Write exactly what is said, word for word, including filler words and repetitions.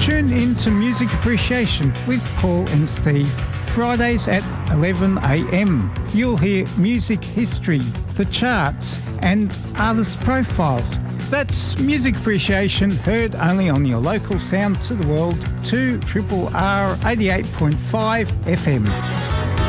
Tune in to Music Appreciation with Paul and Steve. Fridays at eleven a m. You'll hear music history, the charts and artist profiles. That's Music Appreciation, heard only on your local Sound to the World, two R R R eighty-eight point five F M.